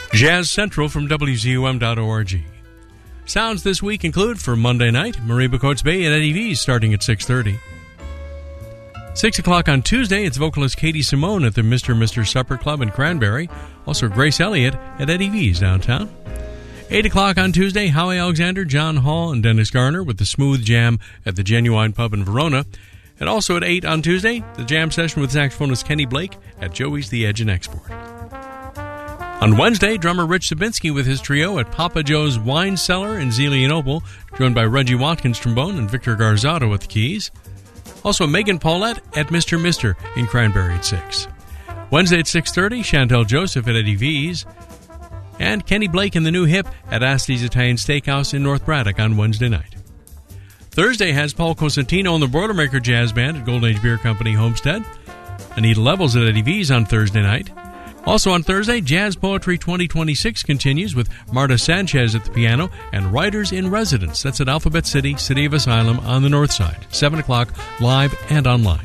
Jazz Central from WZUM.org. Sounds this week include, for Monday night, Mariba Coates Bay at Eddie V's starting at 6:30. 6 o'clock on Tuesday, it's vocalist Katie Simone at the Mr. Supper Club in Cranberry. Also Grace Elliott at Eddie V's downtown. 8 o'clock on Tuesday, Howie Alexander, John Hall, and Dennis Garner with the Smooth Jam at the Genuine Pub in Verona. And also at 8 on Tuesday, the jam session with saxophonist Kenny Blake at Joey's The Edge in Export. On Wednesday, drummer Rich Sabinski with his trio at Papa Joe's Wine Cellar in Zelienople, joined by Reggie Watkins trombone and Victor Garzado at the keys. Also Megan Paulette at Mr. in Cranberry at 6. Wednesday at 6:30, Chantel Joseph at Eddie V's. And Kenny Blake and the New Hip at Asti's Italian Steakhouse in North Braddock on Wednesday night. Thursday has Paul Cosentino and the Boilermaker Jazz Band at Golden Age Beer Company, Homestead. Anita Levels at Eddie V's on Thursday night. Also on Thursday, Jazz Poetry 2026 continues with Marta Sanchez at the piano and Writers in Residence. That's at Alphabet City, City of Asylum on the north side. 7 o'clock, live and online.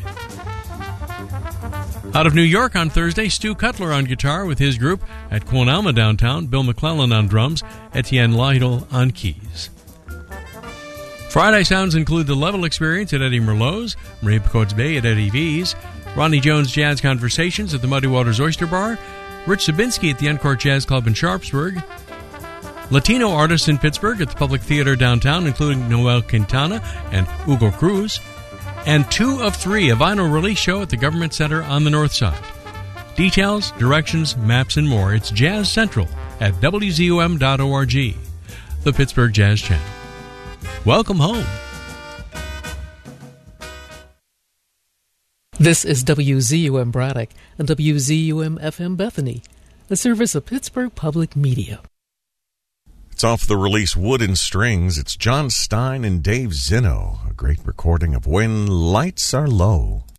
Out of New York on Thursday, Stu Cutler on guitar with his group at Quon Alma downtown, Bill McClellan on drums, Etienne Lytle on keys. Friday sounds include the Level Experience at Eddie Merlot's, Mariba Coates Bay at Eddie V's, Ronnie Jones Jazz Conversations at the Muddy Waters Oyster Bar, Rich Sabinski at the Encore Jazz Club in Sharpsburg, Latino artists in Pittsburgh at the Public Theater downtown, including Noel Quintana and Hugo Cruz, and 2 of 3, a vinyl release show at the Government Center on the north side. Details, directions, maps, and more. It's Jazz Central at WZUM.org, the Pittsburgh Jazz Channel. Welcome home. This is WZUM Braddock and WZUM FM Bethany, a service of Pittsburgh Public Media. It's off the release Wood and Strings. It's John Stein and Dave Zinno, a great recording of When Lights Are Low.